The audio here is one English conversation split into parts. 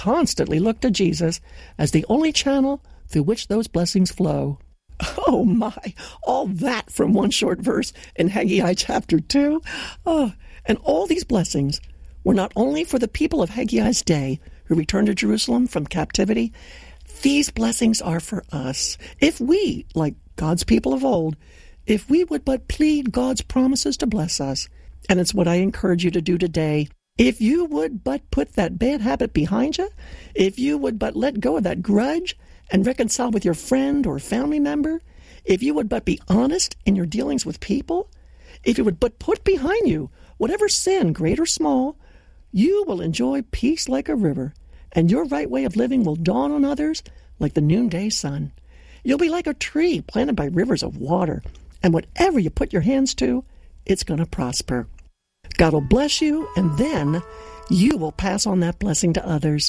constantly look to Jesus as the only channel through which those blessings flow. Oh my, all that from one short verse in Haggai chapter 2. Oh, and all these blessings were not only for the people of Haggai's day who returned to Jerusalem from captivity. These blessings are for us. If we, like God's people of old, if we would but plead God's promises to bless us, and it's what I encourage you to do today, if you would but put that bad habit behind you, if you would but let go of that grudge and reconcile with your friend or family member, if you would but be honest in your dealings with people, if you would but put behind you whatever sin, great or small, you will enjoy peace like a river, and your right way of living will dawn on others like the noonday sun. You'll be like a tree planted by rivers of water, and whatever you put your hands to, it's going to prosper. God will bless you, and then you will pass on that blessing to others.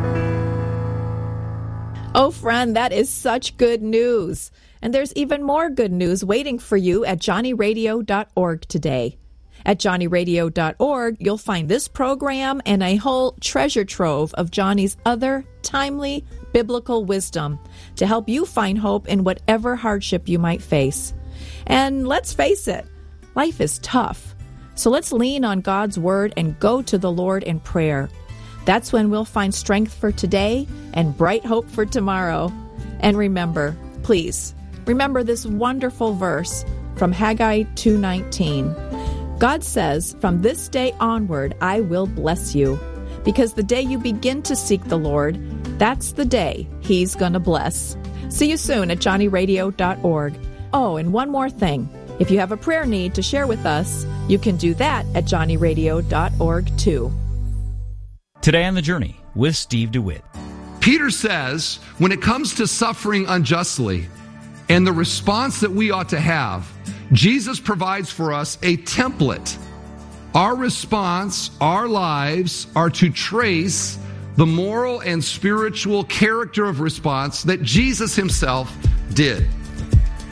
Oh, friend, that is such good news. And there's even more good news waiting for you at johnnyradio.org today. At johnnyradio.org, you'll find this program and a whole treasure trove of Johnny's other timely biblical wisdom to help you find hope in whatever hardship you might face. And let's face it, life is tough. So let's lean on God's word and go to the Lord in prayer. That's when we'll find strength for today and bright hope for tomorrow. And remember, please, remember this wonderful verse from Haggai 2:19. God says, "From this day onward, I will bless you." Because the day you begin to seek the Lord, that's the day He's going to bless. See you soon at johnnyradio.org. Oh, and one more thing. If you have a prayer need to share with us, you can do that at johnnyradio.org too. Today on The Journey with Steve DeWitt. Peter says, when it comes to suffering unjustly and the response that we ought to have, Jesus provides for us a template. Our response, our lives are to trace the moral and spiritual character of response that Jesus himself did.